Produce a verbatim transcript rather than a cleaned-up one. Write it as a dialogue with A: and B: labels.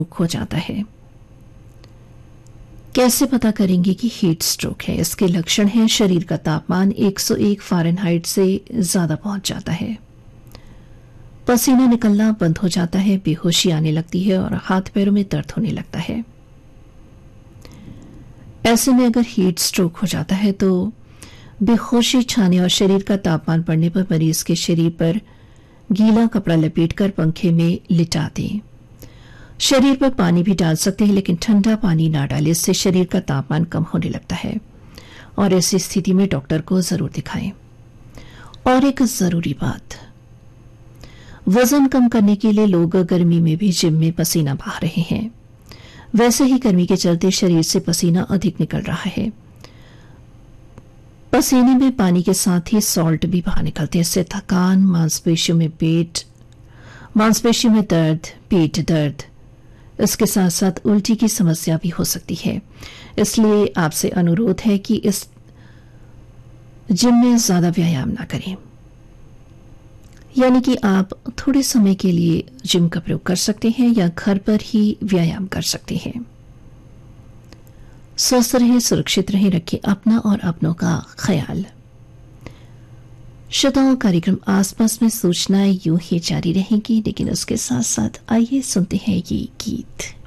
A: हो जाता है। कैसे पता करेंगे कि हीट स्ट्रोक है? इसके लक्षण हैं शरीर का तापमान एक सौ एक फ़ारेनहाइट से ज्यादा पहुंच जाता है, पसीना निकलना बंद हो जाता है, बेहोशी आने लगती है और हाथ पैरों में दर्द होने लगता है। ऐसे में अगर हीट स्ट्रोक हो जाता है तो बेहोशी छाने और शरीर का तापमान बढ़ने पर मरीज के शरीर पर गीला कपड़ा लपेटकर पंखे में लिटा दें। शरीर पर पानी भी डाल सकते हैं, लेकिन ठंडा पानी ना डालें, इससे शरीर का तापमान कम होने लगता है और ऐसी स्थिति में डॉक्टर को जरूर दिखाएं। और एक जरूरी बात, वजन कम करने के लिए लोग गर्मी में भी जिम में पसीना बहा रहे हैं। वैसे ही गर्मी के चलते शरीर से पसीना अधिक निकल रहा है। पसीने में पानी के साथ ही सॉल्ट भी बाहर निकलते हैं। इससे थकान, मांसपेशियों में पेट मांसपेशियों में दर्द, पेट दर्द, इसके साथ साथ उल्टी की समस्या भी हो सकती है। इसलिए आपसे अनुरोध है कि इस जिम में ज्यादा व्यायाम ना करें, यानी कि आप थोड़े समय के लिए जिम का प्रयोग कर सकते हैं या घर पर ही व्यायाम कर सकते हैं। स्वस्थ रहें, सुरक्षित रहें, रखें अपना और अपनों का ख्याल। श्रोताओं, कार्यक्रम आसपास में सूचनाएं यूं ही जारी रहेंगी, लेकिन उसके साथ साथ आइए सुनते हैं ये गीत।